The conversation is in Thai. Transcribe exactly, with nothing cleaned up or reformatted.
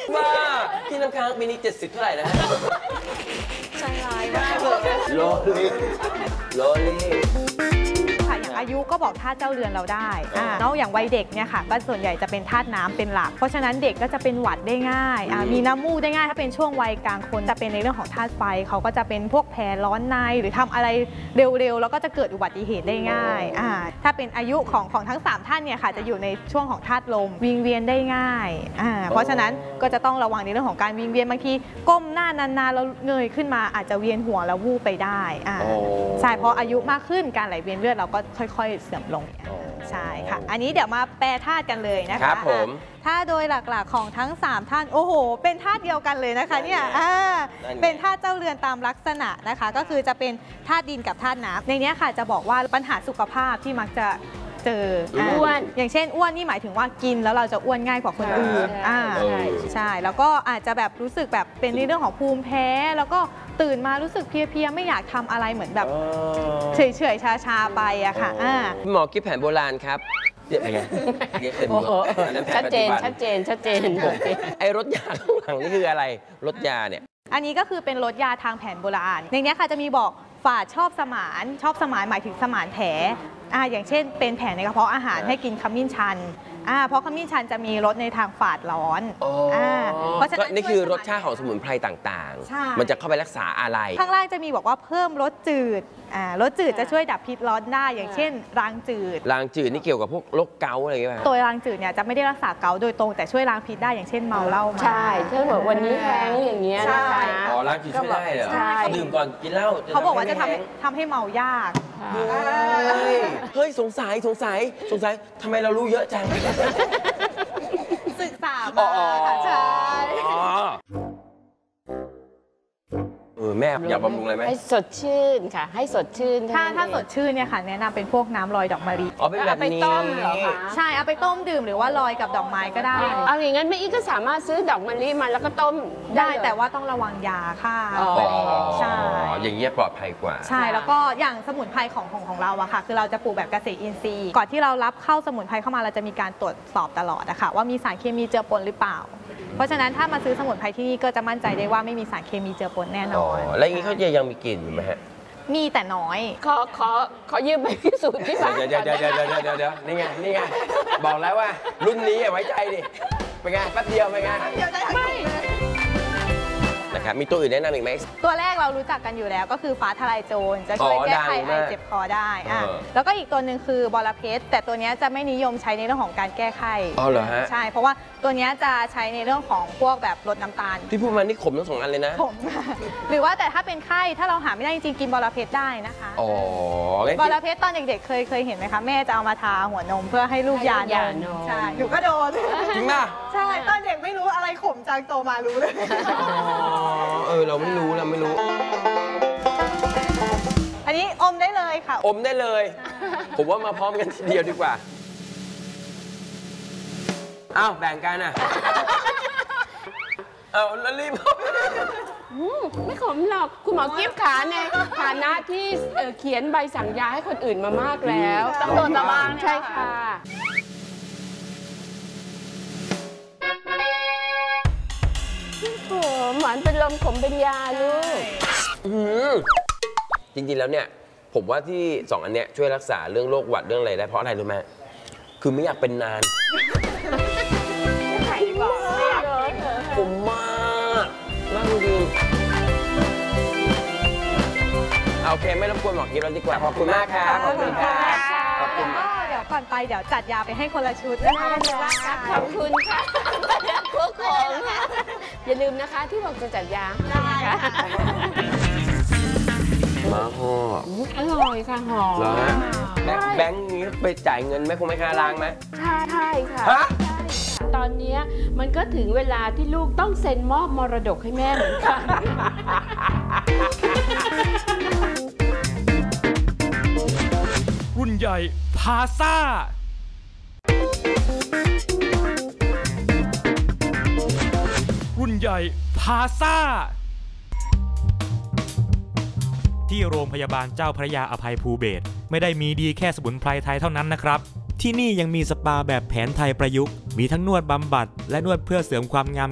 ว่าพี่น้ำค้างปีนี้เจ็ดสิบเท่าไหร่นะใจร้ายมากเลยโลลี่โลลี่ค่ะอย่างอายุก็บอกธาตุเจ้าเรือนเราได้อ่าเนาะอย่างวัยเด็กเนี่ยค่ะก็ส่วนใหญ่จะเป็นธาตุน้ำเป็นหลักเพราะฉะนั้นเด็กก็จะเป็นหวัดได้ง่ายอ่ามีน้ำมูกได้ง่ายถ้าเป็นช่วงวัยกลางคนจะเป็นในเรื่องของธาตุไฟเขาก็จะเป็นพวกแผลร้อนในหรือทำอะไรเร็วๆแล้วก็จะเกิดอุบัติเหตุได้ง่ายอ่าถ้าเป็นอายุของของทั้งสามท่านเนี่ยค่ะจะอยู่ในช่วงของธาตุลมวิงเวียนได้ง่ายอ่าเพราะฉะนั้นก็จะต้องระวังในเรื่องของการวิงเวียนบางทีก้มหน้านานๆแล้วเงยขึ้นมาอาจจะเวียนหัวแล้ววูบไปได้อ่าใช่เพราะอายุมากขึ้นการไหลเวียนเลือดเราก็ค่อยๆเสื่อมลงใช่ค่ะอันนี้เดี๋ยวมาแปลธาตุกันเลยนะคะครับผมธาตุโดยหลักๆของทั้งสามท่านโอ้โหเป็นธาตุเดียวกันเลยนะคะเนี่ยเป็นธาตุเจ้าเรือนตามลักษณะนะคะก็คือจะเป็นธาตุดินกับธาตุน้ำในนี้ค่ะจะบอกว่าปัญหาสุขภาพที่มักจะเจออ้วนอย่างเช่นอ้วนนี่หมายถึงว่ากินแล้วเราจะอ้วนง่ายกว่าคนอื่นอ่าใช่แล้วก็อาจจะแบบรู้สึกแบบเป็นในเรื่องของภูมิแพ้แล้วก็ตื่นมารู้สึกเพลียๆไม่อยากทำอะไรเหมือนแบบเฉยๆชาๆไปอะค่ะหมอกิ๊บแผนโบราณครับเดี๋ยวไงชัดเจนชัดเจนชัดเจนไอ้รถยาข้างหลังนี่คืออะไรรถยาเนี่ยอันนี้ก็คือเป็นรถยาทางแผนโบราณในนี้ค่ะจะมีบอกฝาดชอบสมานชอบสมานหมายถึงสมานแผลอ่าอย่างเช่นเป็นแผลในกระเพาะอาหารให้กินขมิ้นชันอ่าเพราะขมิ้นชันจะมีรสในทางฝาดร้อนอ่าเพราะฉะนั้นนี่คือรสชาติของสมุนไพรต่างๆมันจะเข้าไปรักษาอะไรข้างล่างจะมีบอกว่าเพิ่มรสจืดอ่ารสจืดจะช่วยดับพิษร้อนได้อย่างเช่นรางจืดรางจืดนี่เกี่ยวกับพวกโรคเกาต์อะไรอย่างเงี้ยตัวรางจืดเนี่ยจะไม่ได้รักษาเกาต์โดยตรงแต่ช่วยล้างพิษได้อย่างเช่นเมาเหล้ามาใช่ถ้าบอกวันนี้แห้งอย่างเงี้ยนะคะอ๋อล้างจืดช่วยได้เหรอดื่มก่อนกินเหล้าเขาบอกว่าจะทำให้ทำให้เมายากเฮ้ยสงสัยสงสัยสงสัยทำไมเรารู้เยอะจังศึกษามาใช่เออแม่อยากบำรุงอะไรไหมให้สดชื่นค่ะให้สดชื่นถ้าถ้าสดชื่นเนี่ยค่ะแนะนำเป็นพวกน้ำลอยดอกมะลิอ๋อเป็นแบบนี้ใช่เอาไปต้มดื่มหรือว่าลอยกับดอกไม้ก็ได้เอาอย่างนั้นแม่อีก็สามารถซื้อดอกมะลิมาแล้วก็ต้มได้แต่ว่าต้องระวังยาค่ะใช่อย่างเงี้ยปลอดภัยกว่าใช่แล้วก็อย่างสมุนไพรของของของเราอะค่ะคือเราจะปลูกแบบเกษตรอินทรีย์ก่อนที่เรารับเข้าสมุนไพรเข้ามาเราจะมีการตรวจสอบตลอดนะคะว่ามีสารเคมีเจือปนหรือเปล่าเพราะฉะนั้นถ้ามาซื้อสมุนไพรที่นี่ก็จะมั่นใจได้ว่าไม่มีสารเคมีเจือปนแน่นอนแล้วอย่างนี้เขาจะยังมีกลิ่นอยู่ไหมฮะมีแต่น้อยขอขอขอยืมไปพิสูจน์ที่บ้านเดี๋ยวเดี๋ยวเดี๋ยวเดี๋ยวเดี๋ยวเดี๋ยวนี่ไงนี่ไงบอกแล้วว่ารุ่นนี้ไว้ใจดิเป็นไงแป๊บเดียวเป็นไงไม่นะครับมีตัวอื่นแนะนำอีกไหมตัวแรกเรารู้จักกันอยู่แล้วก็คือฟ้าทลายโจรจะช่วยแก้ไขไอเจ็บคอได้อ่ะแล้วก็อีกตัวหนึ่งคือบอระเพ็ดแต่ตัวนี้จะไม่นิยมใช้ในเรื่องของการแก้ไข้อ๋อเหรอฮะใช่เพราะว่าตัวนี้จะใช้ในเรื่องของพวกแบบลดน้ำตาลที่พูดมานี่ขมทั้งสองอันเลยนะขมหรือว่าแต่ถ้าเป็นไข้ถ้าเราหาไม่ได้จริงๆกินบอระเพ็ดได้นะคะอ๋อบอระเพ็ดตอนเด็กๆเคยเคยเห็นไหมคะแม่จะเอามาทาหัวนมเพื่อให้ลูกยานมใช่หนูก็โดนจริงป่ะใช่ตอนเด็กไม่รู้อะไรขมจังโตมารู้เลยเออเราไม่รู้เราไม่รู้อันนี้อมได้เลยค่ะอมได้เลยผมว่ามาพร้อมกันทีเดียวดีกว่าอ้าวแบ่งกันอ่ะเอาแล้วรีบไม่ขมหรอกคุณหมอกิ๊บขาในฐานะที่เขียนใบสั่งยาให้คนอื่นมามากแล้วต้องโดนตะบ้างใช่ค่ะหวานเป็นลมขมเป็นยาลูกจริงๆแล้วเนี่ยผมว่าที่สองอันเนี้ยช่วยรักษาเรื่องโรคหวัดเรื่องอะไรได้เพราะอะไรรู้ไหมคือไม่อยากเป็นนานผมมากมากจริงโอเคไม่รบกวนหมอกิ๊บแล้วดีกว่าขอบคุณมากครับขอบคุณครับขอบคุณเดี๋ยวก่อนไปเดี๋ยวจัดยาไปให้คนละชุดนะคะขอบคุณค่ะพวกของอย่าลืมนะคะที่บอกจะจัดยานะคะมาห่ออร่อยค่ะห่อแบงค์นี้ไปจ่ายเงินไหมคงไม่ค่าล้างไหมใช่ใช่ค่ะตอนนี้มันก็ถึงเวลาที่ลูกต้องเซ็นมอบมรดกให้แม่เหมือนกันรุ่นใหญ่พาซ่ารุ่นใหญ่พาซ่าที่โรงพยาบาลเจ้าพระยาอภัยภูเบศรไม่ได้มีดีแค่สมุนไพรไทยเท่านั้นนะครับที่นี่ยังมีสปาแบบแผนไทยประยุกต์มีทั้งนวดบำบัดและนวดเพื่อเสริมความงาม